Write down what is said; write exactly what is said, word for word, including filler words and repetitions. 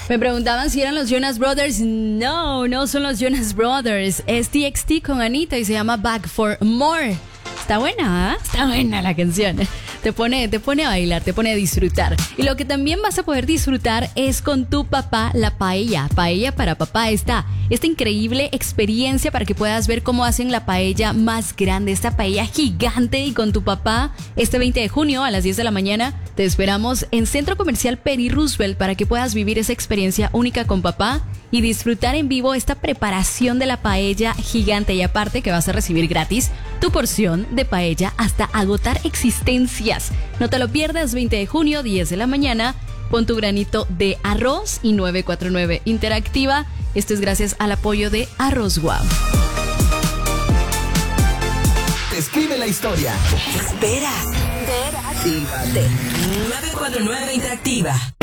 Me preguntaban si eran los Jonas Brothers. No, no son los Jonas Brothers. Es T X T con Anita y se llama Back for More. Está buena, ¿eh? Está buena la canción. Te pone, te pone a bailar, te pone a disfrutar. Y lo que también vas a poder disfrutar es con tu papá la paella. Paella para papá. Esta, esta increíble experiencia para que puedas ver cómo hacen la paella más grande. Esta paella gigante y con tu papá este veinte de junio a las diez de la mañana. Te esperamos en Centro Comercial Peri Roosevelt para que puedas vivir esa experiencia única con papá y disfrutar en vivo esta preparación de la paella gigante. Y aparte que vas a recibir gratis tu porción de paella hasta agotar existencias. No te lo pierdas, veinte de junio, diez de la mañana. Pon tu granito de arroz y nueve cuatro nueve Interactiva. Esto es gracias al apoyo de Arroz Wow. Escribe la historia. Espera. Interactívate. nueve cuatro nueve Interactiva.